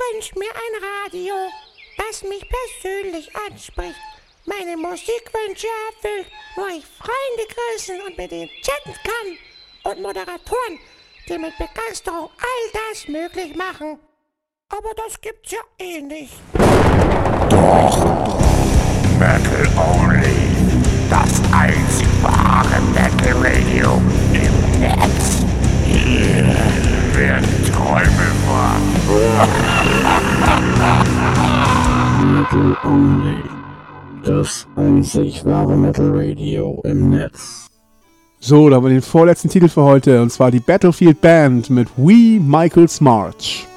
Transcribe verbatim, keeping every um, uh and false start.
wünsche mir ein Radio, das mich persönlich anspricht, meine Musikwünsche erfüllt, wo ich Freunde grüßen und mit ihnen chatten kann und Moderatoren, die mit Begeisterung all das möglich machen. Aber das gibt's ja eh nicht. Doch, Metal Only, das einzig wahre Metal Radio im Netz. Hier werden Träume wahr. Metal Only, das einzig wahre Metal Radio im Netz. So, da haben wir den vorletzten Titel für heute, und zwar die Battlefield Band mit We Michael's March.